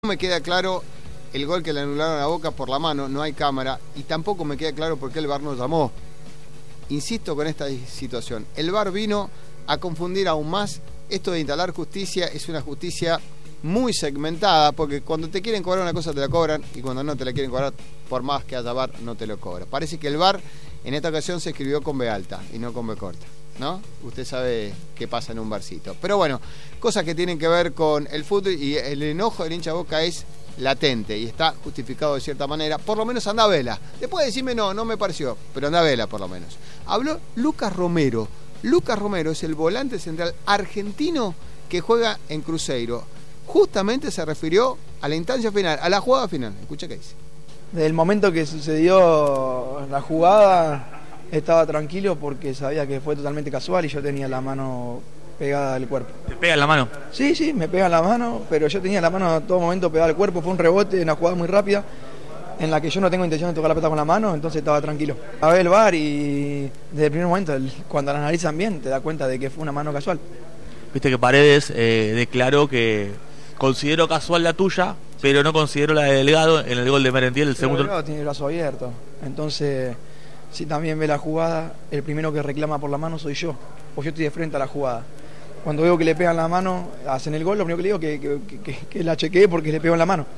No me queda claro el gol que le anularon a Boca por la mano, no hay cámara, y tampoco me queda claro por qué el VAR no llamó. Insisto con esta situación, el VAR vino a confundir aún más. Esto de instalar justicia es una justicia muy segmentada, porque cuando te quieren cobrar una cosa te la cobran, y cuando no te la quieren cobrar, por más que haya VAR, no te lo cobra. Parece que el VAR en esta ocasión se escribió con B alta y no con B corta, ¿no? Usted sabe qué pasa en un barcito. Pero bueno, cosas que tienen que ver con el fútbol, y el enojo del hincha Boca es latente y está justificado de cierta manera. Por lo menos anda a vela. Después de decirme no me pareció, pero anda a vela por lo menos. Habló Lucas Romero. Lucas Romero es el volante central argentino que juega en Cruzeiro. Justamente se refirió a la instancia final, a la jugada final. Escucha qué dice. Desde el momento que sucedió la jugada estaba tranquilo porque sabía que fue totalmente casual y yo tenía la mano pegada al cuerpo. ¿Te pega en la mano? Sí, me pega en la mano, pero yo tenía la mano en todo momento pegada al cuerpo. Fue un rebote, una jugada muy rápida en la que yo no tengo intención de tocar la pelota con la mano, entonces estaba tranquilo. A ver el VAR y desde el primer momento, cuando la analizan bien, te das cuenta de que fue una mano casual. Viste que Paredes declaró que consideró casual la tuya, pero no consideró la de Delgado en el gol de Merentiel, el segundo. Delgado tiene el brazo abierto, entonces si también ve la jugada, el primero que reclama por la mano soy yo, o yo estoy de frente a la jugada. Cuando veo que le pegan la mano, hacen el gol, lo primero que le digo que la chequee porque le pegó en la mano.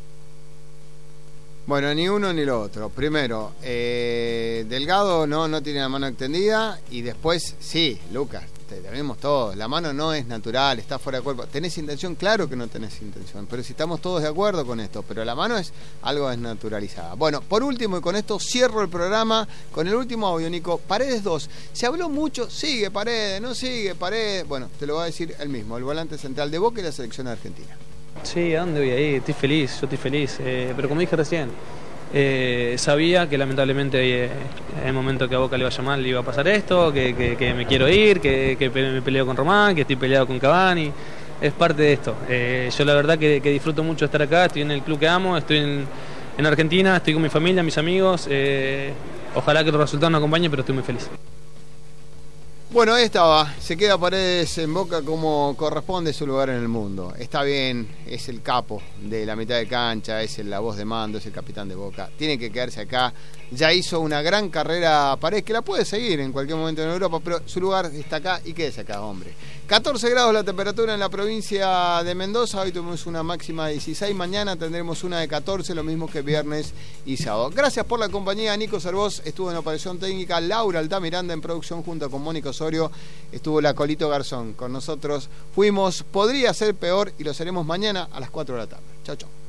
Bueno, ni uno ni lo otro. Primero, Delgado no tiene la mano extendida, y después, sí, Lucas, te vemos todos, la mano no es natural, está fuera de cuerpo. ¿Tenés intención? Claro que no tenés intención, pero si estamos todos de acuerdo con esto, pero la mano es algo desnaturalizada. Bueno, por último, y con esto cierro el programa, con el último audio, Nico. Paredes 2, se habló mucho, sigue Paredes, no sigue Paredes. Bueno, te lo va a decir él mismo, el volante central de Boca y la selección argentina. Sí, ¿a dónde voy a ir? Estoy feliz, yo estoy feliz, pero como dije recién, sabía que lamentablemente en el momento que a Boca le iba a llamar le iba a pasar esto, que me quiero ir, que me peleo con Román, que estoy peleado con Cavani. Es parte de esto. Yo la verdad que disfruto mucho estar acá, estoy en el club que amo, estoy en Argentina, estoy con mi familia, mis amigos. Ojalá que los resultados nos acompañen, pero estoy muy feliz. Bueno, ahí estaba, se queda Paredes en Boca como corresponde su lugar en el mundo. Está bien, es el capo de la mitad de cancha, es la voz de mando, es el capitán de Boca. Tiene que quedarse acá. Ya hizo una gran carrera Paredes, que la puede seguir en cualquier momento en Europa, pero su lugar está acá y quédese acá, hombre. 14 grados la temperatura en la provincia de Mendoza. Hoy tuvimos una máxima de 16. Mañana tendremos una de 14, lo mismo que viernes y sábado. Gracias por la compañía. Nico Cervós estuvo en operación técnica. Laura Altamiranda en producción junto con Mónica Osorio. Estuvo la Colito Garzón con nosotros. Fuimos Podría Ser Peor y lo seremos mañana a las 4 de la tarde. Chau, chau.